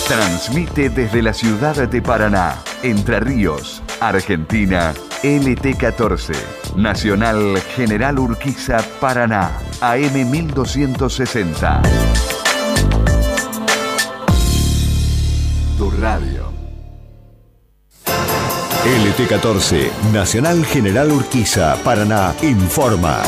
Transmite desde la ciudad de Paraná, Entre Ríos, Argentina, LT14, Nacional General Urquiza, Paraná, AM 1260. Tu radio. LT14, Nacional General Urquiza, Paraná, informa.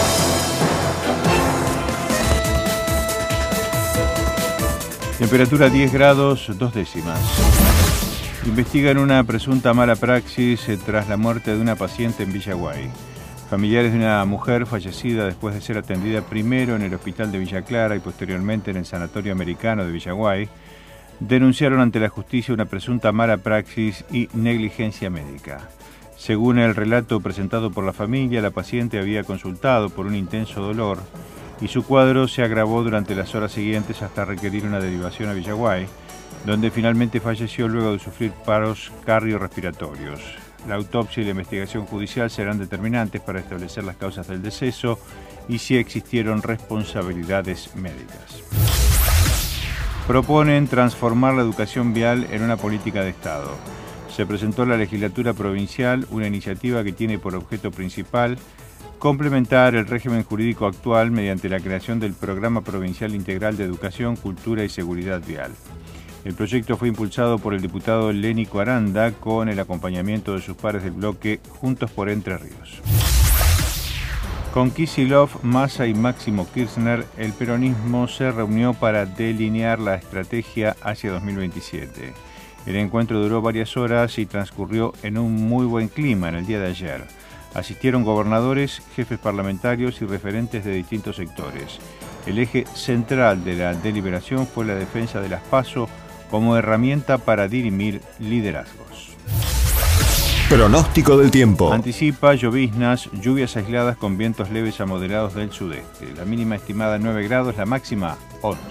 Temperatura 10 grados, 2 décimas. Investigan una presunta mala praxis tras la muerte de una paciente en Villaguay. Familiares de una mujer fallecida después de ser atendida primero en el hospital de Villa Clara y posteriormente en el Sanatorio Americano de Villaguay, denunciaron ante la justicia una presunta mala praxis y negligencia médica. Según el relato presentado por la familia, la paciente había consultado por un intenso dolor y su cuadro se agravó durante las horas siguientes hasta requerir una derivación a Villaguay, donde finalmente falleció luego de sufrir paros cardiorrespiratorios. La autopsia y la investigación judicial serán determinantes para establecer las causas del deceso y si existieron responsabilidades médicas. Proponen transformar la educación vial en una política de Estado. Se presentó en la legislatura provincial una iniciativa que tiene por objeto principal complementar el régimen jurídico actual mediante la creación del Programa Provincial Integral de Educación, Cultura y Seguridad Vial. El proyecto fue impulsado por el diputado Lénico Aranda con el acompañamiento de sus pares del bloque Juntos por Entre Ríos. Con Kicillof, Massa y Máximo Kirchner, el peronismo se reunió para delinear la estrategia hacia 2027. El encuentro duró varias horas y transcurrió en un muy buen clima en el día de ayer. Asistieron gobernadores, jefes parlamentarios y referentes de distintos sectores. El eje central de la deliberación fue la defensa de las PASO como herramienta para dirimir liderazgos. Pronóstico del tiempo. Anticipa lloviznas, lluvias aisladas con vientos leves a moderados del sudeste. La mínima estimada 9 grados, la máxima 11.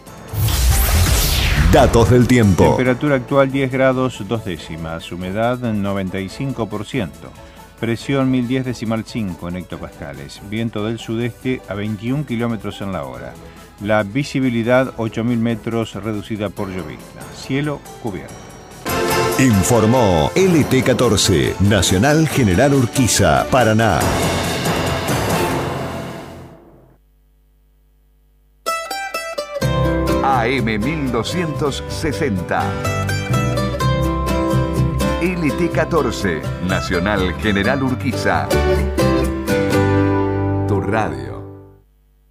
Datos del tiempo. Temperatura actual 10 grados 2 décimas, humedad 95%. Presión 1010,5 en hectopascales. Viento del sudeste a 21 kilómetros en la hora. La visibilidad 8.000 metros reducida por llovizna. Cielo cubierto. Informó LT14, Nacional General Urquiza, Paraná. AM 1260. LT14, Nacional General Urquiza. Tu radio.